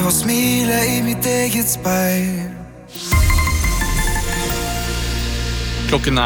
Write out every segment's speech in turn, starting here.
å smile i mitt eget speil. Klokken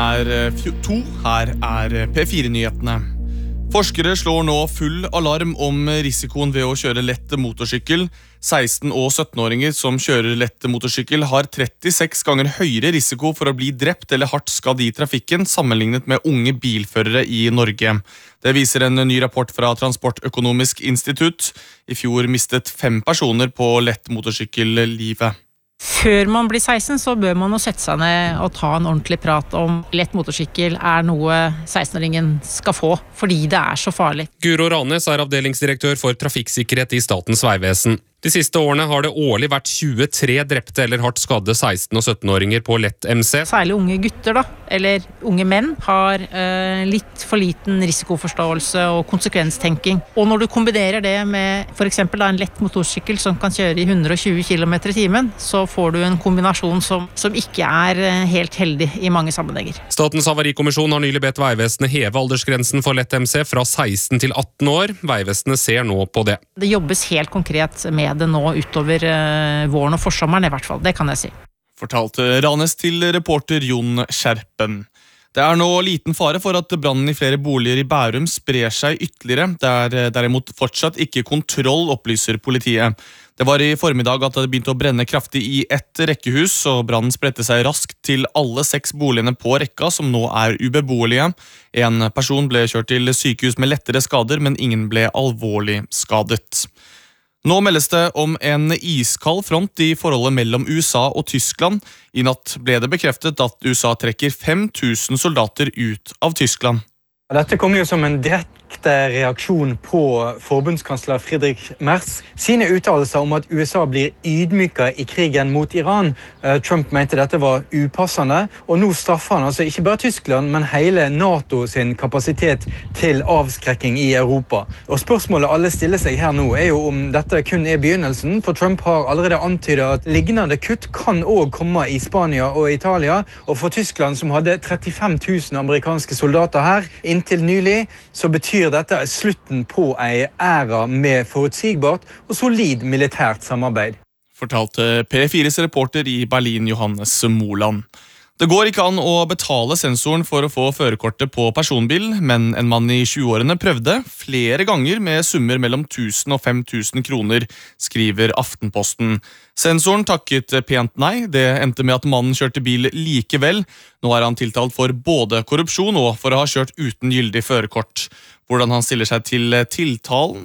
2, her P4-nyhetene. Forskere slår nå full alarm om risikoen ved å kjøre lett motorsykkel. 16- og 17-åringer som kjører lett motorsykkel har 36 ganger høyere risiko for å bli drept eller hardt skadd i trafikken sammenlignet med unge bilførere i Norge. Det viser en ny rapport fra Transportøkonomisk institutt. I fjor mistet 5 personer på lett motorsykkel livet. Før man blir 16 så bør man jo sette seg ned og ta en ordentlig prat om lett motorsykkel noe 16-åringen skal få, fordi det så farlig. Guro Ranes avdelingsdirektør for trafikksikkerhet i Statens Vegvesen. De siste årene har det årlig vært 23 drepte eller hardt skadde 16- og 17-åringer på lett MC. Særlig unge gutter eller unge menn har litt for liten risikoforståelse og konsekvenstenking. Og når du kombinerer det med for eksempel en lett motorsykkel som kan kjøre i 120 km i timen, så får du en kombinasjon som ikke helt heldig i mange sammenhenger. Statens havarikommisjon har nylig bedt Vegvesenet heve aldersgrensen for lett MC fra 16 til 18 år. Vegvesenet ser nå på det. Det jobbes helt konkret med det nå utover våren og forsommeren i hvert fall, det kan jeg si. Fortalte Ranes til reporter Jon Skjerpen. Det nå liten fare for at brannen i flere boliger i Bærum sprer seg ytterligere. Det derimot fortsatt ikke kontroll, opplyser politiet. Det var i formiddag at det begynte å brenne kraftig i ett rekkehus, og brannen spredte seg raskt til alle 6 boligene på rekka, som nå ubeboelige. En person ble kjørt til sykehus med lettere skader, men ingen ble alvorlig skadet. Nå meldes det om en iskald front i forholdet mellom USA og Tyskland. I natt ble det bekreftet at USA trekker 5000 soldater ut av Tyskland. Dette kommer jo som en direkte reaksjon på forbundskansler Friedrich Merz sine uttalelser om at USA blir ydmyket i krigen mot Iran. Trump mente dette var upassende, og nå straffer han altså ikke bare Tyskland, men hele NATO sin kapasitet til avskrekking i Europa. Og spørsmålet alle stiller seg her nå jo om dette kun begynnelsen, for Trump har allerede antydet at lignende kutt kan også komme i Spania og Italia, og for Tyskland som hadde 35 000 amerikanske soldater her inntil nylig, så betyr dette slutten på en æra med forutsigbart og solid militært samarbeid. Fortalte P4s reporter i Berlin, Johannes Moland. Det går ikke an å betale sensoren for å få førerkortet på personbil, men en mann i 20-årene prøvde flere ganger med summer mellom 1000 og 5000 kroner, skriver Aftenposten. Sensoren takket pent nei. Det endte med at mannen kjørte bil likevel. Nå han tiltalt for både korrupsjon og for å ha kjørt uten gyldig førerkort. Hvordan han stiller seg til tiltalen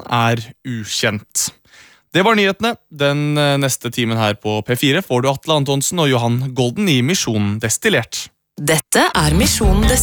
ukjent. Det var nyhetene. Den neste timen her på P4 får du Atle Antonsen og Johan Golden i Misjon Destillert. Dette Misjon Destillert.